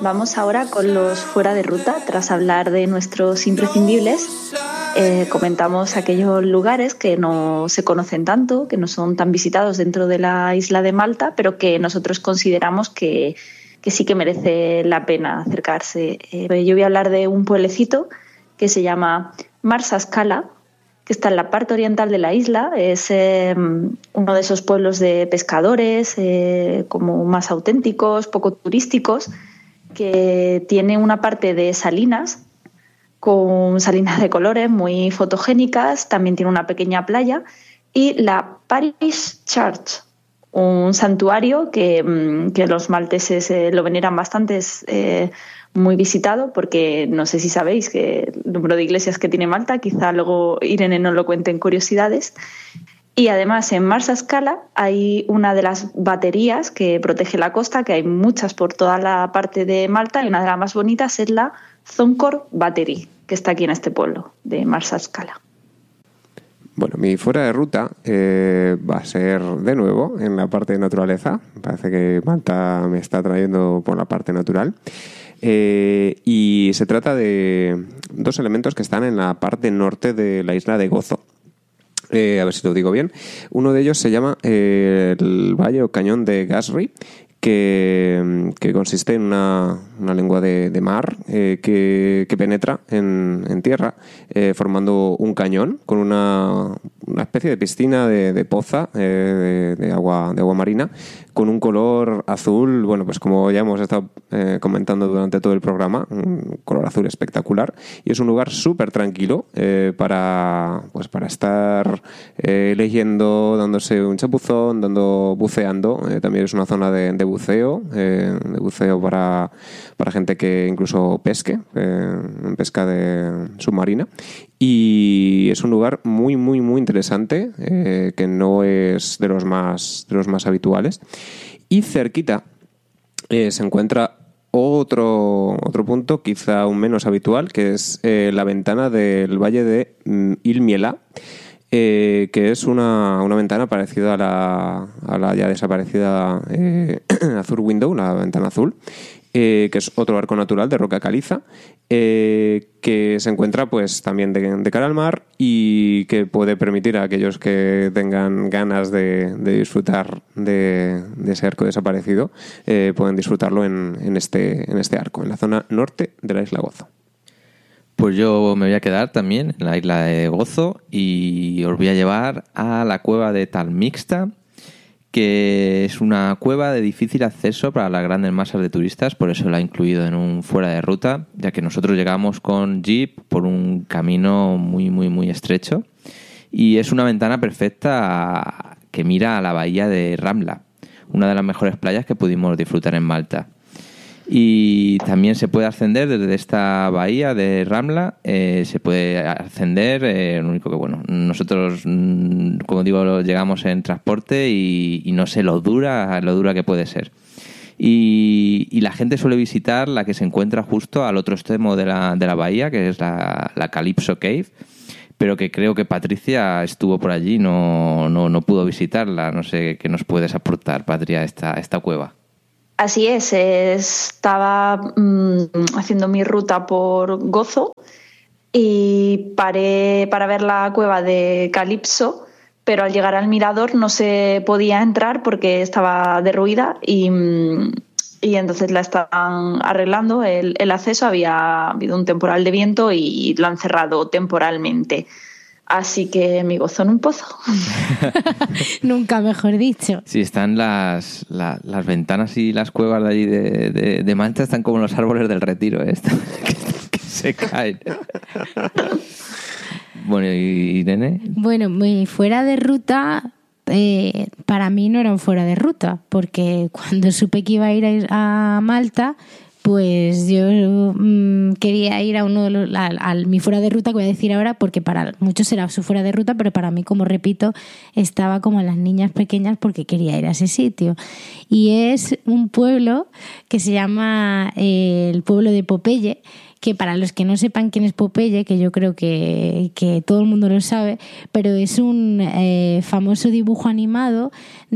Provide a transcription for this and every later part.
Vamos ahora con los fuera de ruta. Tras hablar de nuestros imprescindibles, comentamos aquellos lugares que no se conocen tanto, que no son tan visitados dentro de la isla de Malta, pero que nosotros consideramos que sí que merece la pena acercarse. Yo voy a hablar de un pueblecito que se llama Marsaskala, que está en la parte oriental de la isla. Es uno de esos pueblos de pescadores, como más auténticos, poco turísticos, que tiene una parte de salinas, con salinas de colores muy fotogénicas. También tiene una pequeña playa y la Parish Church, un santuario que los malteses lo veneran bastante. Es muy visitado porque no sé si sabéis que el número de iglesias que tiene Malta, quizá luego Irene nos lo cuente en curiosidades. Y además en Marsaskala hay una de las baterías que protege la costa, que hay muchas por toda la parte de Malta, y una de las más bonitas es la Zonkor Battery, que está aquí en este pueblo de Marsaskala. Bueno, mi fuera de ruta va a ser de nuevo en la parte de naturaleza. Parece que Malta me está trayendo por la parte natural. Y se trata de dos elementos que están en la parte norte de la isla de Gozo. A ver si lo digo bien. Uno de ellos se llama el Valle o Cañón de Gasri, que consiste en una lengua de mar que penetra en tierra, formando un cañón con una especie de piscina de poza de agua marina, con un color azul, bueno, pues como ya hemos estado comentando durante todo el programa, un color azul espectacular, y es un lugar súper tranquilo para estar leyendo, dándose un chapuzón, buceando. También es una zona de buceo para gente que incluso pesque, en pesca submarina. Y es un lugar muy, muy, muy interesante, que no es de los más habituales. Y cerquita se encuentra otro punto, quizá aún menos habitual, que es la ventana del Valle de Ilmiela, que es una ventana parecida a la ya desaparecida Azure Window, la ventana azul, que es otro arco natural de roca caliza, que se encuentra pues también de cara al mar, y que puede permitir a aquellos que tengan ganas de disfrutar de ese arco desaparecido, pueden disfrutarlo en este arco, en la zona norte de la isla Gozo. Pues yo me voy a quedar también en la isla de Gozo y os voy a llevar a la cueva de Talmixta, que es una cueva de difícil acceso para las grandes masas de turistas, por eso la he incluido en un fuera de ruta, ya que nosotros llegamos con jeep por un camino muy, muy, muy estrecho, y es una ventana perfecta que mira a la bahía de Ramla, una de las mejores playas que pudimos disfrutar en Malta. Y también se puede ascender desde esta bahía de Ramla, se puede ascender, lo único que bueno, nosotros, como digo, llegamos en transporte y no sé lo dura que puede ser. Y la gente suele visitar la que se encuentra justo al otro extremo de la bahía, que es la Calypso Cave, pero que creo que Patricia estuvo por allí, no pudo visitarla. No sé qué nos puedes aportar, Patria, esta cueva. Así es, estaba haciendo mi ruta por Gozo y paré para ver la cueva de Calypso, pero al llegar al mirador no se podía entrar porque estaba derruida y entonces la estaban arreglando el acceso. Había habido un temporal de viento y lo han cerrado temporalmente. Así que mi Gozo en un pozo. Nunca mejor dicho. Sí, están las ventanas y las cuevas de allí de Malta, están como los árboles del Retiro, que se caen. Bueno, ¿y Irene? Bueno, mi fuera de ruta, para mí no era un fuera de ruta, porque cuando supe que iba a ir a Malta, pues yo quería ir a uno de mi fuera de ruta, que voy a decir ahora, porque para muchos era su fuera de ruta, pero para mí, como repito, estaba como las niñas pequeñas porque quería ir a ese sitio. Y es un pueblo que se llama el pueblo de Popeye, que para los que no sepan quién es Popeye, que yo creo que todo el mundo lo sabe, pero es un famoso dibujo animado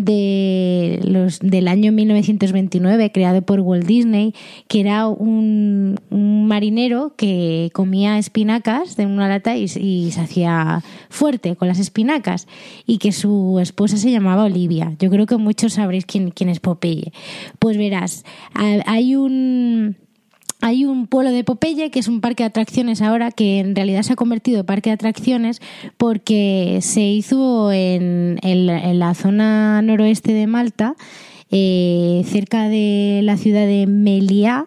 del año 1929, creado por Walt Disney, que era un marinero que comía espinacas de una lata y se hacía fuerte con las espinacas, y que su esposa se llamaba Olivia. Yo creo que muchos sabréis quién es Popeye. Pues verás, hay un pueblo de Popeye, que es un parque de atracciones ahora, que en realidad se ha convertido en parque de atracciones porque se hizo en la zona noroeste de Malta, cerca de la ciudad de Meliá,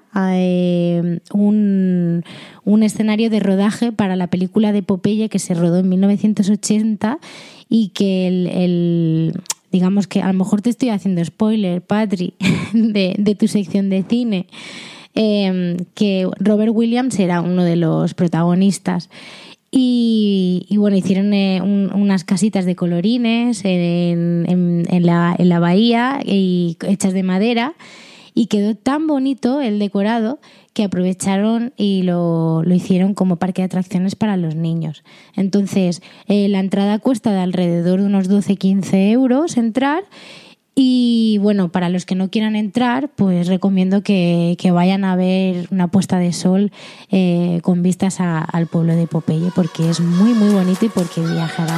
un escenario de rodaje para la película de Popeye, que se rodó en 1980, y que digamos que a lo mejor te estoy haciendo spoiler, Patri, de tu sección de cine, que Robert Williams era uno de los protagonistas. Y bueno, hicieron unas casitas de colorines en la bahía, y hechas de madera, y quedó tan bonito el decorado que aprovecharon y lo hicieron como parque de atracciones para los niños. Entonces, la entrada cuesta de alrededor de unos 12-15 euros entrar. Y bueno, para los que no quieran entrar, pues recomiendo que vayan a ver una puesta de sol con vistas al pueblo de Popeye, porque es muy muy bonito y porque viajará